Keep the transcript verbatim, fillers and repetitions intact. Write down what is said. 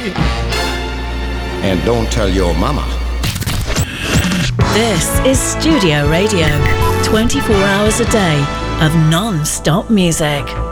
And don't tell your mama. This is Studio Radio, twenty-four hours a day of non-stop music.